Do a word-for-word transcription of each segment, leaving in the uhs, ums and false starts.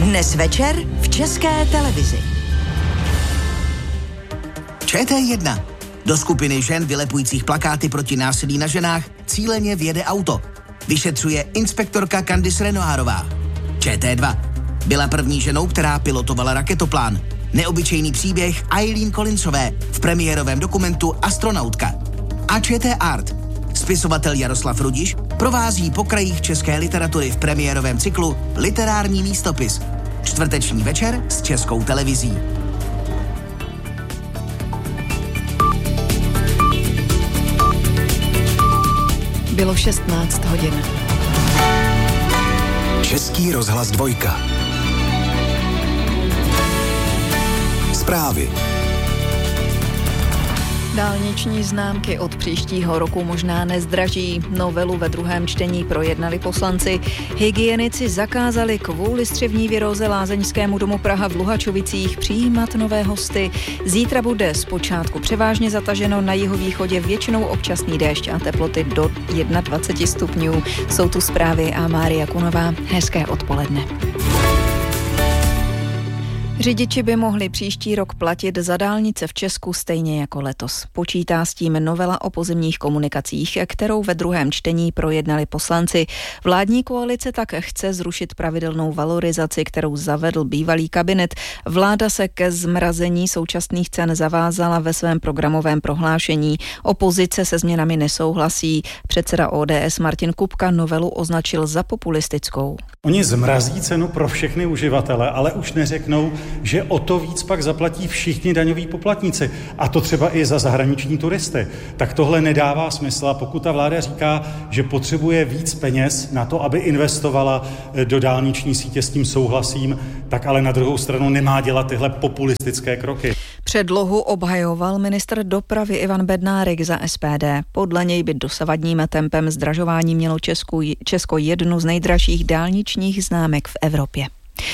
Dnes večer v České televizi. Č T jedna. Do skupiny žen vylepujících plakáty proti násilí na ženách cíleně vjede auto. Vyšetřuje inspektorka Candice Renoirová. Č T dva. Byla první ženou, která pilotovala raketoplán. Neobyčejný příběh Eileen Collinsové v premiérovém dokumentu Astronautka. A Č T Art. Spisovatel Jaroslav Rudiš provází po krajích české literatury v premiérovém cyklu Literární místopis. Čtvrteční večer s Českou televizí. Bylo šestnáct hodin. Český rozhlas dvojka. Zprávy. Dálniční známky od příštího roku možná nezdraží. Novelu ve druhém čtení projednali poslanci. Hygienici zakázali kvůli střevní viróze lázeňskému domu Praha v Luhačovicích přijímat nové hosty. Zítra bude zpočátku převážně zataženo, na jihovýchodě většinou občasný déšť a teploty do dvacet jedna stupňů. Jsou tu zprávy a Mária Kunová. Hezké odpoledne. Řidiči by mohli příští rok platit za dálnice v Česku stejně jako letos. Počítá s tím novela o pozemních komunikacích, kterou ve druhém čtení projednali poslanci. Vládní koalice tak chce zrušit pravidelnou valorizaci, kterou zavedl bývalý kabinet. Vláda se ke zmrazení současných cen zavázala ve svém programovém prohlášení. Opozice se změnami nesouhlasí. Předseda O D S Martin Kupka novelu označil za populistickou. Oni zmrazí cenu pro všechny uživatele, ale už neřeknou, že o to víc pak zaplatí všichni daňoví poplatníci. A to třeba i za zahraniční turisty. Tak tohle nedává smysl. A pokud ta vláda říká, že potřebuje víc peněz na to, aby investovala do dálniční sítě, s tím souhlasím, tak ale na druhou stranu nemá dělat tyhle populistické kroky. Předlohu obhajoval ministr dopravy Ivan Bednárik za S P D. Podle něj by dosavadním tempem zdražování mělo Česku, Česko jednu z nejdražších dálničních známek v Evropě.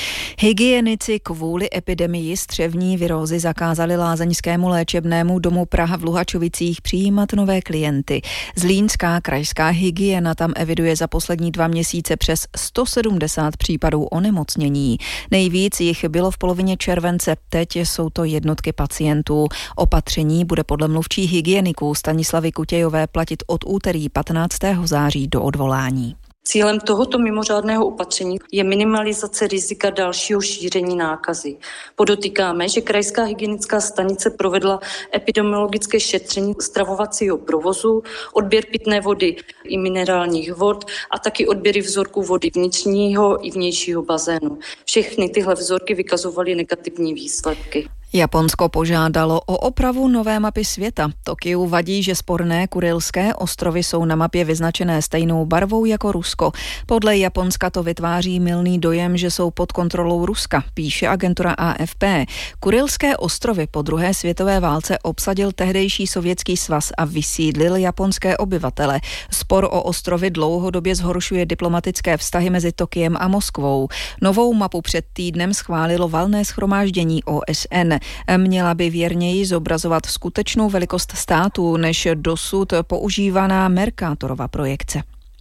Hygienici kvůli epidemii střevní virózy zakázali lázeňskému léčebnému domu Praha v Luhačovicích přijímat nové klienty. Zlínská krajská hygiena tam eviduje za poslední dva měsíce přes sto sedmdesát případů onemocnění. Nejvíc jich bylo v polovině července, teď jsou to jednotky pacientů. Opatření bude podle mluvčí hygieniků Stanislavy Kutějové platit od úterý patnáctého září do odvolání. Cílem tohoto mimořádného opatření je minimalizace rizika dalšího šíření nákazy. Podotýkáme, že krajská hygienická stanice provedla epidemiologické šetření stravovacího provozu, odběr pitné vody i minerálních vod a taky odběry vzorků vody vnitřního i vnějšího bazénu. Všechny tyhle vzorky vykazovaly negativní výsledky. Japonsko požádalo o opravu nové mapy světa. Tokiu vadí, že sporné Kurilské ostrovy jsou na mapě vyznačené stejnou barvou jako Rusko. Podle Japonska to vytváří mylný dojem, že jsou pod kontrolou Ruska, píše agentura A F P. Kurilské ostrovy po druhé světové válce obsadil tehdejší Sovětský svaz a vysídlil japonské obyvatele. Spor o ostrovy dlouhodobě zhoršuje diplomatické vztahy mezi Tokiem a Moskvou. Novou mapu před týdnem schválilo valné shromáždění O S N. Měla by věrněji zobrazovat skutečnou velikost států než dosud používaná Mercatorova projekce.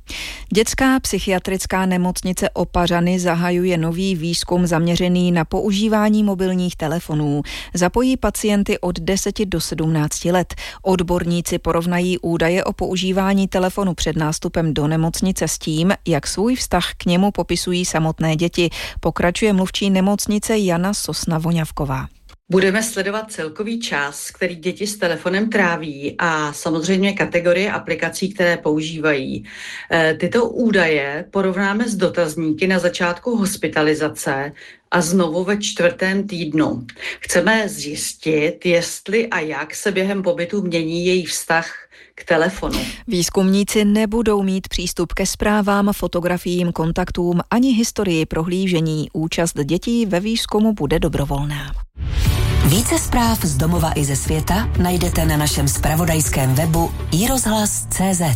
Dětská psychiatrická nemocnice Opařany zahajuje nový výzkum zaměřený na používání mobilních telefonů. Zapojí pacienty od deseti do sedmnácti let. Odborníci porovnají údaje o používání telefonu před nástupem do nemocnice s tím, jak svůj vztah k němu popisují samotné děti. Pokračuje mluvčí nemocnice Jana Sosna-Voňavková. Budeme sledovat celkový čas, který děti s telefonem tráví a samozřejmě kategorie aplikací, které používají. Tyto údaje porovnáme s dotazníky na začátku hospitalizace a znovu ve čtvrtém týdnu. Chceme zjistit, jestli a jak se během pobytu mění jejich vztah k telefonu. Výzkumníci nebudou mít přístup ke zprávám, fotografiím, kontaktům ani historii prohlížení. Účast dětí ve výzkumu bude dobrovolná. Více zpráv z domova i ze světa najdete na našem zpravodajském webu i rozhlas tečka cé zet.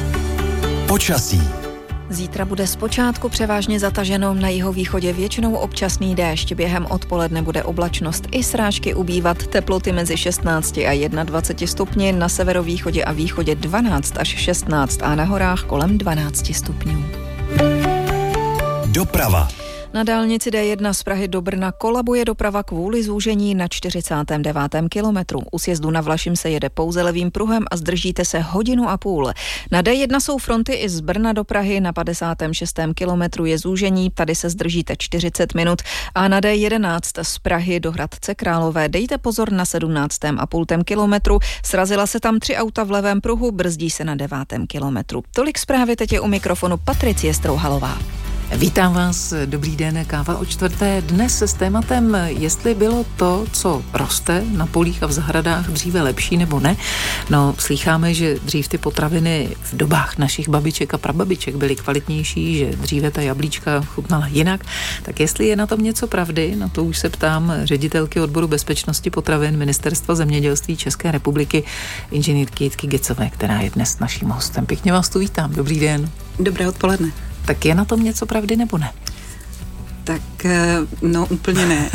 Počasí. Zítra bude zpočátku převážně zataženo, na jihovýchodě většinou občasný déšť. Během odpoledne bude oblačnost i srážky ubývat, teploty mezi šestnáct a dvacet jedna stupni, na severovýchodě a východě dvanáct až šestnáct a na horách kolem dvanáct stupňů. Doprava. Na dálnici D jedna z Prahy do Brna kolabuje doprava kvůli zúžení na čtyřicátém devátém kilometru. U sjezdu na Vlašim se jede pouze levým pruhem a zdržíte se hodinu a půl. Na D jedna jsou fronty i z Brna do Prahy, na padesátém šestém kilometru je zúžení, tady se zdržíte čtyřicet minut a na D jedenáct z Prahy do Hradce Králové dejte pozor na sedmnáctém a půl kilometru. Srazila se tam tři auta v levém pruhu, brzdí se na devátém kilometru. Tolik zprávy, teď je u mikrofonu Patricie Strouhalová. Vítám vás, dobrý den, káva o čtvrté. Dnes s tématem, jestli bylo to, co roste na polích a v zahradách dříve lepší nebo ne. No, slýcháme, že dřív ty potraviny v dobách našich babiček a prababiček byly kvalitnější, že dříve ta jablíčka chutnala jinak. Tak jestli je na tom něco pravdy, na to už se ptám ředitelky odboru bezpečnosti potravin Ministerstva zemědělství České republiky, inženýrky Jitky Gecové, která je dnes naším hostem. Pěkně vás tu vítám, dobrý den. Dobré odpoledne. Tak je na tom něco pravdy nebo ne? Tak no úplně ne.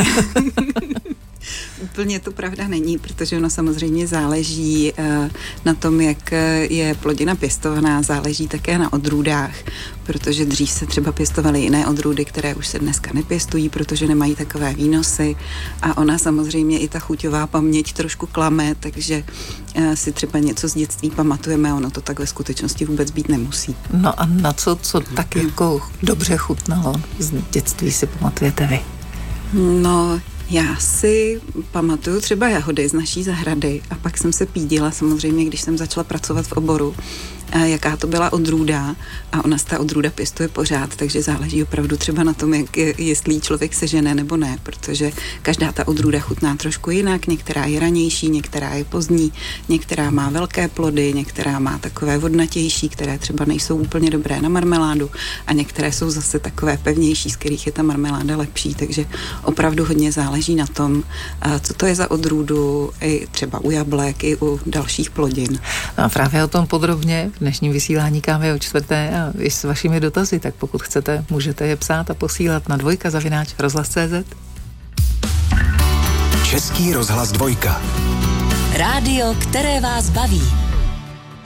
Úplně to pravda není, protože ono samozřejmě záleží na tom, jak je plodina pěstovaná, záleží také na odrůdách, protože dřív se třeba pěstovaly jiné odrůdy, které už se dneska nepěstují, protože nemají takové výnosy a ona samozřejmě i ta chuťová paměť trošku klame, takže si třeba něco z dětství pamatujeme, ono to tak ve skutečnosti vůbec být nemusí. No a na co, co tak jako dobře chutnalo z dětství si pamatujete vy? No, já si pamatuju třeba jahody z naší zahrady a pak jsem se pídila samozřejmě, když jsem začala pracovat v oboru, jaká to byla odrůda a ona se ta odrůda pěstuje pořád, takže záleží opravdu třeba na tom, jak, jestli člověk sežene nebo ne, protože každá ta odrůda chutná trošku jinak, některá je ranější, některá je pozdní, některá má velké plody, některá má takové vodnatější, které třeba nejsou úplně dobré na marmeládu a některé jsou zase takové pevnější, z kterých je ta marmeláda lepší, takže opravdu hodně záleží na tom, co to je za odrůdu, i třeba u jablek, i u dalších plodin. A právě o tom podrobně v dnešním vysílání kávy o čtvrté a i s vašimi dotazy, tak pokud chcete, můžete je psát a posílat na dvojka zavináč rozhlas tečka cé zet. Český rozhlas dvojka. Rádio, které vás baví.